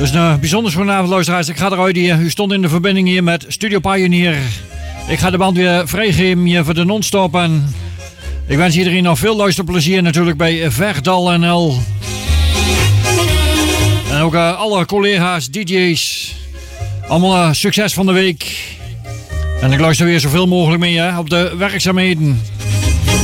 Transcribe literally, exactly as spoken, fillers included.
Dus een bijzonder vanavond, luisteraars. Ik ga eruit hier. U stond in de verbinding hier met Studio Pioneer. Ik ga de band weer vrijgeven hier voor de non-stop. En ik wens iedereen nog veel luisterplezier natuurlijk bij Verdal N L. En ook uh, alle collega's, D J's. Allemaal uh, succes van de week. En ik luister weer zoveel mogelijk mee hè, op de werkzaamheden.